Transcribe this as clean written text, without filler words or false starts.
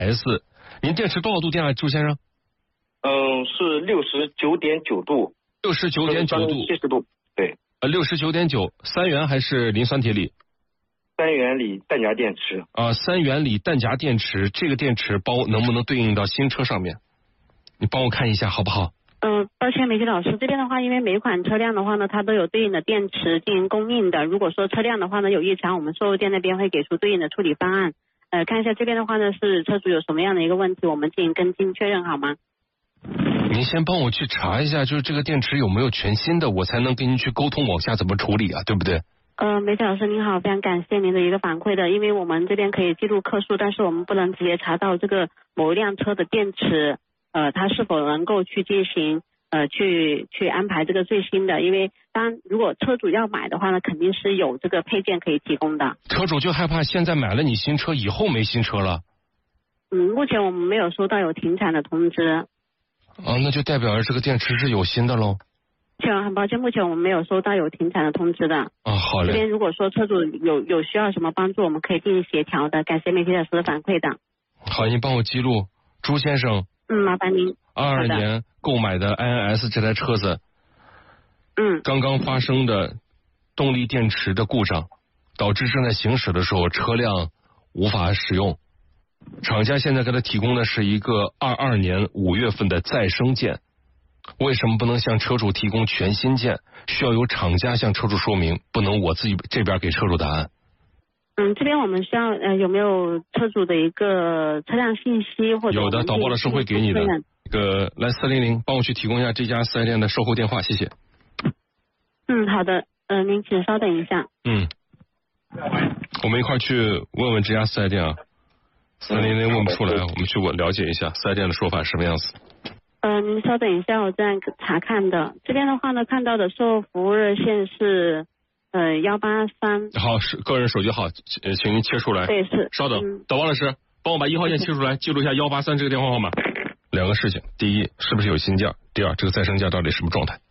S。您电池多少度电啊，朱先生？ 是69.9度。 69.9度。 70度。对。 69.9，3元还是磷酸铁锂 ？3元锂弹夹电池。 3元锂弹夹电池，这个电池包能不能对应到新车上面？你帮我看一下好不好？ 抱歉，梅吉老师，这边的话，因为每款车辆的话呢，它都有对应的电池进行供应的。如果说车辆的话呢有异常，我们售后店那边会给出对应的处理方案。看一下这边的话呢，是车主有什么样的一个问题，我们进行跟进确认好吗？ 您先帮我去查一下，就是这个电池有没有全新的，我才能跟您去沟通往下怎么处理啊，对不对？ 梅吉老师您好，非常感谢您的一个反馈的，因为我们这边可以记录客诉，但是我们不能直接查到这个某一辆车的电池，它是否能够去进行去安排这个最新的，因为如果车主要买的话呢，肯定是有这个配件可以提供的。 车主就害怕现在买了你新车以后没新车了。 目前我们没有收到有停产的通知。 那就代表着这个电池是有新的喽。 很抱歉，目前我们没有收到有停产的通知的。 好嘞。 这边如果说车主有需要什么帮助，我们可以进行协调的。感谢媒体老师的反馈的。 好，您帮我记录，朱先生。 麻烦您。 22年购买的 INS 这台车子。刚刚发生的动力电池的故障，导致正在行驶的时候车辆无法使用。厂家现在给他提供的是一个22年5月份的再生件，为什么不能向车主提供全新件？需要由厂家向车主说明，不能我自己这边给车主答案。 这边我们需要有没有车主的一个车辆信息或者？ 有的，导播老师会给你的。来400，帮我去提供一下这家4S店的售后电话，谢谢。 好的，您请稍等一下。 我们一块去问问这家4S店啊。400问不出来，我们去了解一下4S店的说法是什么样子。 您稍等一下，我在查看的。这边的话呢，看到的售后服务热线是183。 好，是个人手机号，请您切出来。 对，是。 稍等，导播老师，帮我把1号线切出来，记录一下183这个电话号码。2个事情，第一，是不是有新件？第二，这个再生件到底什么状态？